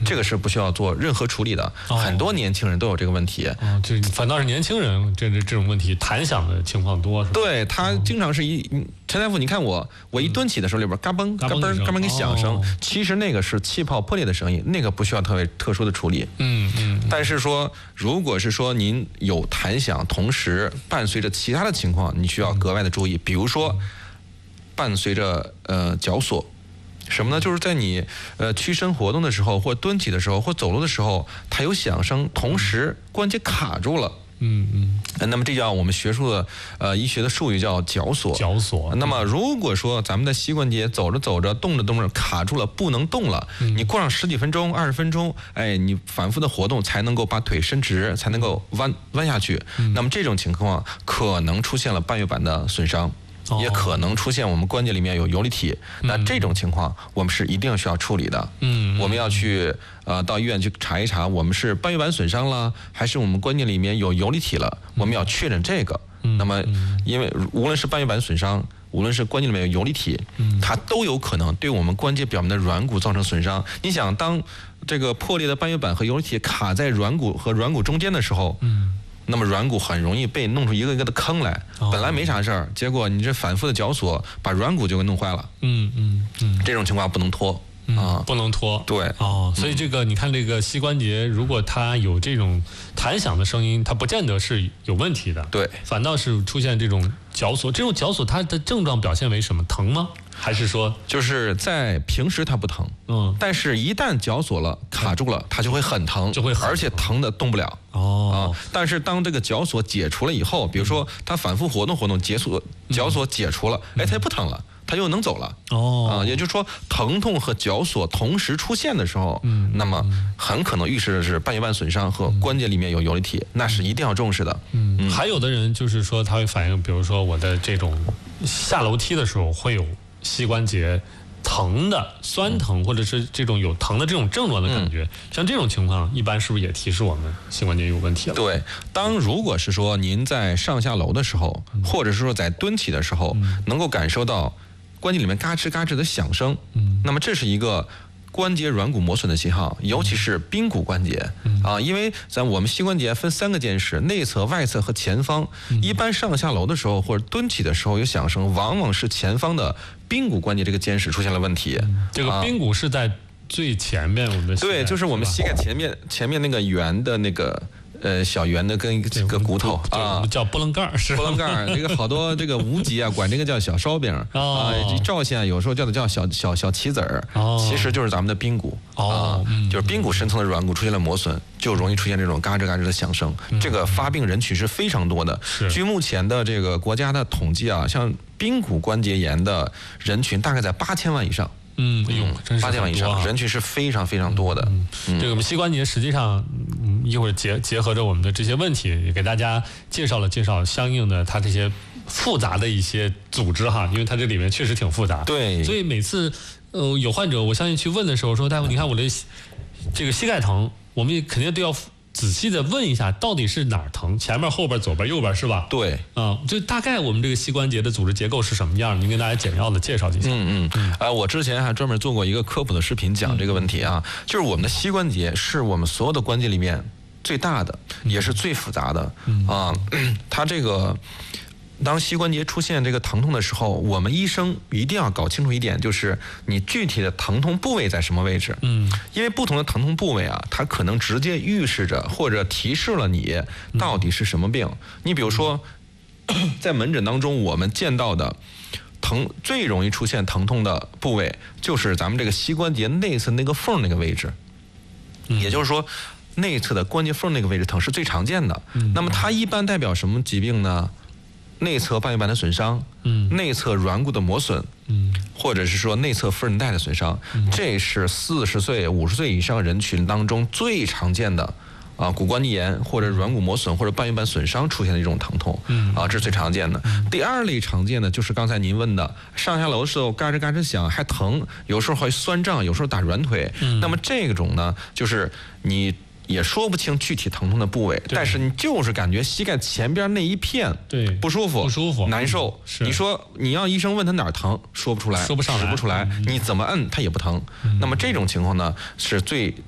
这个是不需要做任何处理的。很多年轻人都有这个问题。 这反倒是年轻人这种问题弹响的情况多。 对，他经常是陈大夫，你看我一蹲起的时候，里边嘎嘣嘎嘣嘎嘣给响声，其实那个是气泡破裂的声音，那个不需要特殊的处理。但是说，如果是说您有弹响，同时伴随着其他的情况，你需要格外的注意。比如说，伴随着绞索，什么呢？就是在你屈伸活动的时候，或蹲起的时候，或走路的时候，它有响声，同时关节卡住了。那么这叫我们学术的医学的术语叫绞索。 绞索。 那么如果说咱们的膝关节走着走着动着动着卡住了，不能动了，你过上10几分钟、20分钟，你反复的活动才能够把腿伸直，才能够弯下去。那么这种情况可能出现了半月板的损伤。也可能出现我们关节里面有游离体，那这种情况我们是一定需要处理的。我们要去到医院去查一查，我们是半月板损伤了，还是我们关节里面有游离体了？我们要确认这个。那么，因为无论是半月板损伤，无论是关节里面有游离体，它都有可能对我们关节表面的软骨造成损伤。你想，当这个破裂的半月板和游离体卡在软骨和软骨中间的时候，那么软骨很容易被弄出一个一个的坑来，本来没啥事儿，结果你这反复的绞索把软骨就给弄坏了。这种情况不能拖。 不能拖。 对。 所以这个你看，这个膝关节如果它有这种弹响的声音，它不见得是有问题的。 对， 反倒是出现这种绞索。这种绞索它的症状表现为什么？疼吗？还是说就是在平时它不疼，但是一旦绞索了卡住了，它就会很疼，而且疼的动不了。但是当这个绞索解除了以后，比如说它反复活动，绞索解除了，它也不疼了，它又能走了。也就是说，疼痛和绞索同时出现的时候，那么很可能预示的是半月板损伤和关节里面有游离体，那是一定要重视的。 还有的人就是说他会反映，比如说我的这种下楼梯的时候会有膝关节疼的酸疼，或者是这种有疼的这种症状的感觉，像这种情况一般是不是也提示我们膝关节有问题了？ 对，如果是说您在上下楼的时候，或者是说在蹲起的时候，能够感受到关节里面嘎吱嘎吱的响声，那么这是一个关节软骨磨损的信号，尤其是髌骨关节因为我们膝关节分3个间隙，内侧、外侧和前方。一般上下楼的时候或者蹲起的时候有响声，往往是前方的髌骨关节这个间隙出现了问题。 这个髌骨是在最前面，我们的对，就是我们膝盖前面那个圆的那个。小圆的跟这个骨头叫波棱盖是波棱盖这个好多这个无极管这个叫小烧饼赵县有时候叫小棋子儿其实就是咱们的髌骨就是髌骨深层的软骨出现了磨损，就容易出现这种嘎吱嘎吱的响声。这个发病人群是非常多的。据目前的这个国家的统计像髌骨关节炎的人群大概在8000万以上。 真是 8000万以上，人群是非常非常多的。 这个我们膝关节实际上，一会儿结合着我们的这些问题，也给大家介绍相应的它这些复杂的一些组织因为它这里面确实挺复杂。 对， 所以每次有患者，我相信去问的时候说，大夫，你看我这个膝盖疼，我们肯定都要仔细的问一下，到底是哪儿疼，前面、后边、左边、右边，是吧？ 对， 就大概我们这个膝关节的组织结构是什么样？您跟大家简要的介绍一下。 我之前还专门做过一个科普的视频讲这个问题就是我们的膝关节是我们所有的关节里面最大的，也是最复杂的它这个。当膝关节出现这个疼痛的时候，我们医生一定要搞清楚一点，就是你具体的疼痛部位在什么位置。因为不同的疼痛部位它可能直接预示着或者提示了你到底是什么病。你比如说，在门诊当中我们见到的最容易出现疼痛的部位，就是咱们这个膝关节内侧那个缝那个位置。也就是说，内侧的关节缝那个位置疼是最常见的。那么它一般代表什么疾病呢？内侧半月板的损伤，内侧软骨的磨损，或者是说内侧副韧带的损伤，这是40岁、50岁以上人群当中最常见的骨关节炎或者软骨磨损或者半月板损伤出现的一种疼痛这是最常见的。第二类常见的就是刚才您问的，上下楼的时候嘎吱嘎吱响还疼，有时候会酸胀，有时候打软腿。那么这种呢，就是你也说不清具体疼痛的部位，但是你就是感觉膝盖前边那一片不舒服难受。你说你要医生问他哪儿疼，说不出来， 说不上来， 指不出来，你怎么摁它也不疼。那么这种情况呢，是最